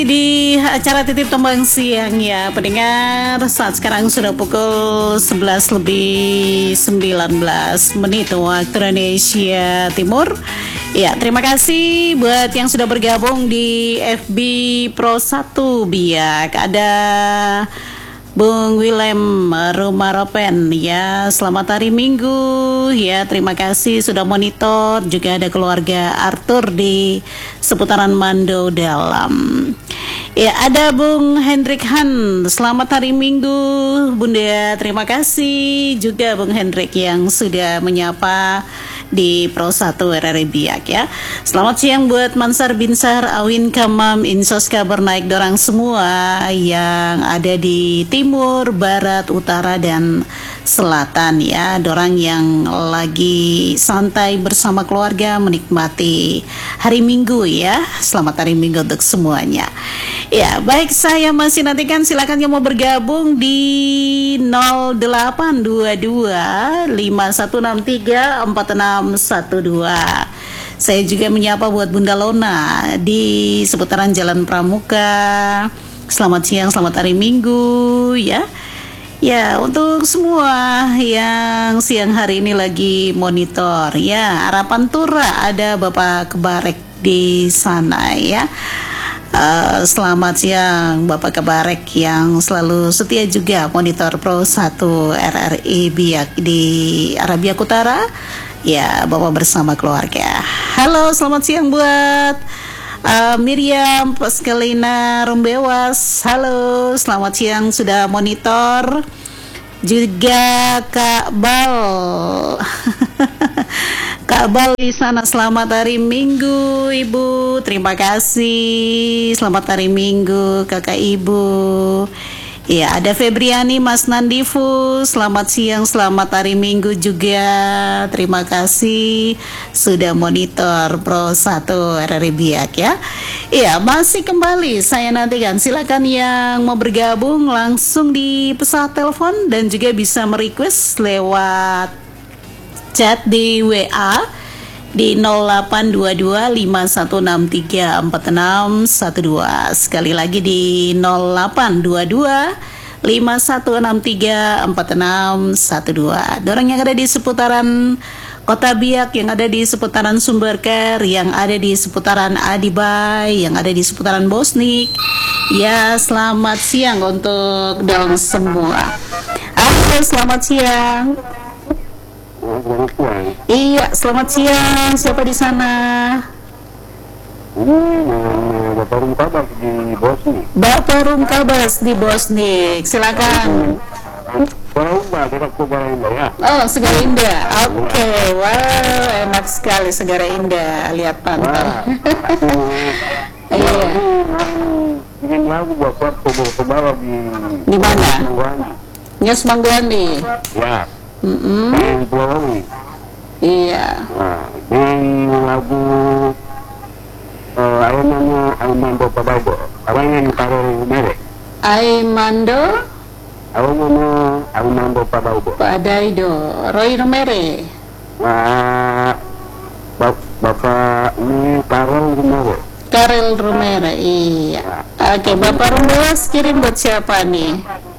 Di acara Titip Tombang Siang ya pendengar, saat sekarang sudah pukul 11 lebih 19 menit waktu Indonesia Timur. Ya, terima kasih buat yang sudah bergabung di FB Pro 1 Biak. Ada Bung Willem Rumaropen ya, selamat hari Minggu ya, terima kasih sudah monitor. Juga ada keluarga Arthur di seputaran Mando Dalam. Ya, ada Bung Hendrik Han, selamat hari Minggu Bunda, terima kasih juga Bung Hendrik yang sudah menyapa di Pro 1 RRI Biak ya. Selamat siang buat Mansar Binsar, Awin Kamam, Insos kabar naik dorang semua yang ada di timur, barat, utara dan selatan ya. Dorang yang lagi santai bersama keluarga menikmati hari Minggu ya. Selamat hari Minggu untuk semuanya. Ya, baik, saya masih nantikan, silakan yang mau bergabung di 0822 5163 4612. Saya juga menyapa buat Bunda Lona di seputaran Jalan Pramuka. Selamat siang, selamat hari Minggu ya. Ya, untuk semua yang siang hari ini lagi monitor ya, Harapan Tura ada Bapak Kebarek di sana ya. Selamat siang Bapak Kebarek yang selalu setia juga monitor Pro 1 RRI Biak di Arabia Utara. Ya, Bapak bersama keluarga. Halo, selamat siang buat Miriam Pascalina Rumbewas. Halo, selamat siang sudah monitor. Juga Kak Bal Kak Bal di sana, selamat hari Minggu Ibu, terima kasih. Selamat hari Minggu Kakak Ibu. Ya, ada Febriani, Mas Nandifu, selamat siang, selamat hari Minggu juga. Terima kasih sudah monitor Pro 1 RRI Biak ya. Iya, masih kembali saya nantikan. Silakan yang mau bergabung langsung di pesawat telepon dan juga bisa merequest lewat chat di WA di 082251634612. Sekali lagi di 082251634612. Dorang yang ada di seputaran Kota Biak, yang ada di seputaran Sumberker, yang ada di seputaran Adibai, yang ada di seputaran Bosnik. Ya, selamat siang untuk dalam semua. Halo, selamat siang. Iya, selamat siang. Siapa di sana? Bapak Rum Kabas di Bosnik. Bapak Rum Kabas di Bosnik. Silakan. Ya. Oh, Segara Indah. Oke, wow, enak sekali Segara Indah. Lihat pantai. Iya. Ini lagu Bapak Kubur Di mana? Nyes Manggani. Ya. Iya. Nah, ini lagu Aimando Padaido. Awangan Karol Mere. Aimando Padaido. Roy Romere. Bapak ini Karol Mere. Karel Romere. Iya. Oke, Bapak Rumbas kirim buat siapa nih?